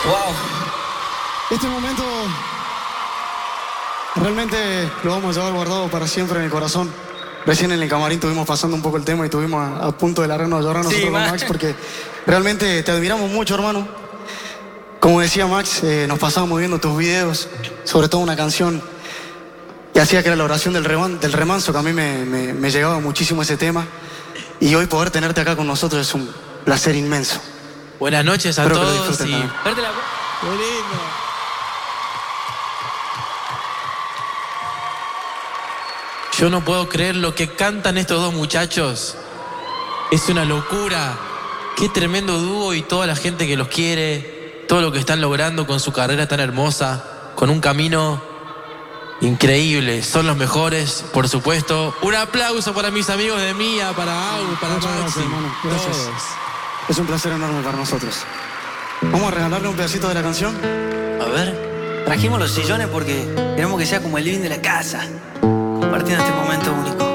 Wow. Este momento realmente lo vamos a llevar guardado para siempre en el corazón. Recién en el camarín estuvimos pasando un poco el tema y estuvimos a punto de largarnos a llorar nosotros con Max, porque realmente te admiramos mucho, hermano. Como decía Max, nos pasábamos viendo tus videos, sobre todo una canción que hacía que era la oración del remanso, que a mí me llegaba muchísimo ese tema. Y hoy poder tenerte acá con nosotros es un placer inmenso. Buenas noches a Espero que lo todos disfruten y... también. ¡Qué lindo! Yo no puedo creer lo que cantan estos dos muchachos. Es una locura. Qué tremendo dúo y toda la gente que los quiere, todo lo que están logrando con su carrera tan hermosa, con un camino increíble. Son los mejores, por supuesto. Un aplauso para mis amigos de Mía, para Au, para Muchas Maxi. gracias, hermano. Gracias. Todos. Es un placer enorme para nosotros. Vamos a regalarle un pedacito de la canción. A ver, trajimos los sillones porque queremos que sea como el living de la casa, compartiendo este momento único.